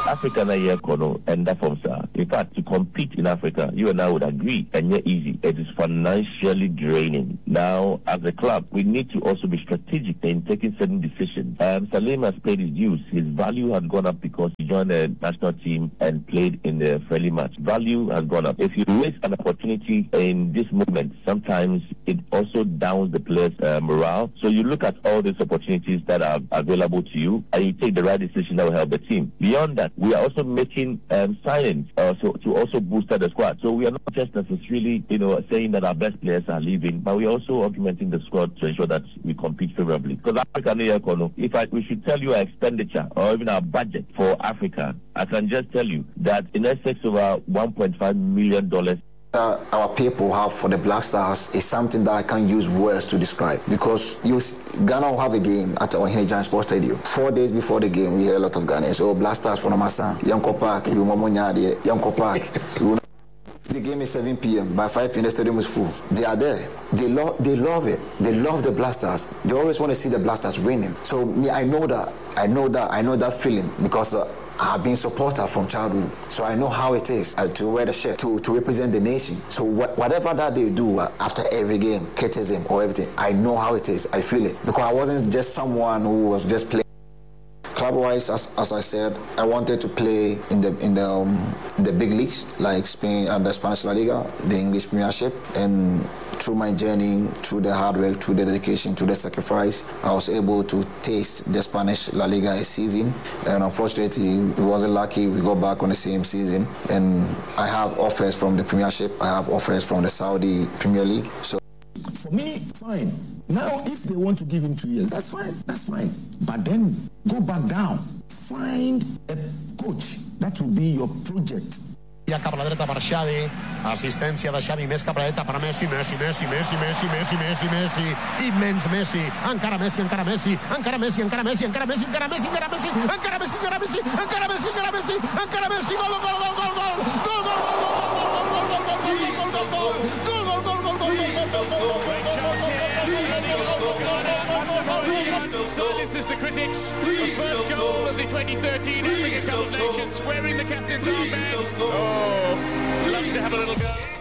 Africa na year kono and that from sir. In fact, to compete in Africa, you and I would agree, and yet easy. It is financially draining. Now, as a club, we need to also be strategic in taking certain decisions. Salim has paid his dues. His value has gone up because he joined the national team and played in the friendly match. Value has gone up. If you miss an opportunity in this moment, sometimes it also downs the players' morale. So you look at all these opportunities that are available to you, and you take the right decision that will help the team. Beyond that, we are also making signings to also boost the squad. So we are not just necessarily, saying that our best players are leaving, but we are also augmenting the squad to ensure that we compete favorably. Because Africa, if we should tell you our expenditure or even our budget for Africa, I can just tell you that in excess of $1.5 million. Our people have for the Black Stars is something that I can't use words to describe, because Ghana will have a game at Ohene Sports Stadium. 4 days before the game, we hear a lot of Ghanaians. Oh, Black Stars from Amasan, Yanko Park, Yanko Park. The game is 7 p.m. By 5 p.m. the stadium is full. They are there. They love it. They love the Black Stars. They always want to see the Black Stars winning. So me, I know that feeling because I've been a supporter from childhood, so I know how it is to wear the shirt, to represent the nation. So whatever that they do after every game, criticism or everything, I know how it is. I feel it, because I wasn't just someone who was just playing. Club-wise, as I said, I wanted to play in the big leagues like Spain and the Spanish La Liga, the English Premiership, and through my journey, through the hard work, through the dedication, through the sacrifice, I was able to taste the Spanish La Liga season. And unfortunately, we wasn't lucky. We got back on the same season, and I have offers from the Premiership. I have offers from the Saudi Premier League. So for me, fine. Now, if they want to give him 2 years, that's fine. But then go back down. Find a coach. That will be your project. Ja cap a la dreta per Xavi, assistència de Xavi més cap a la dreta per Messi, immens Messi, encara Messi, silences the critics. The first goal of the 2013 Africa Cup of Nations, wearing the captain's armband. Oh, loves to have a little go.